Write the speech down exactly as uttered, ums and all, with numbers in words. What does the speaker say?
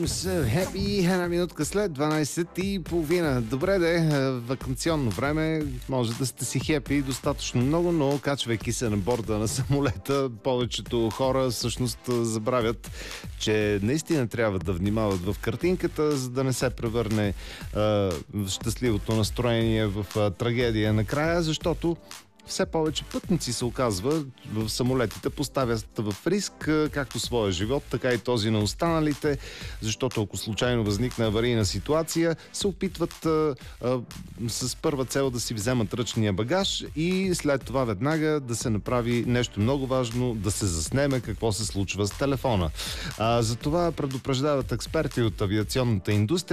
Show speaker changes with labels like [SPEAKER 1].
[SPEAKER 1] Джеймс, Happy, една минутка след дванайсет и половина. Добре де, ваканционно време, може да сте си хепи достатъчно много, но качвайки се на борда на самолета, повечето хора всъщност забравят, че наистина трябва да внимават в картинката, за да не се превърне а, щастливото настроение в а, трагедия накрая, защото все повече пътници се оказва в самолетите поставят в риск както своя живот, така и този на останалите, защото ако случайно възникне аварийна ситуация, се опитват а, а, с първа цел да си вземат ръчния багаж и след това веднага да се направи нещо много важно, да се заснеме какво се случва с телефона. А, за това предупреждават експерти от авиационната индустрия.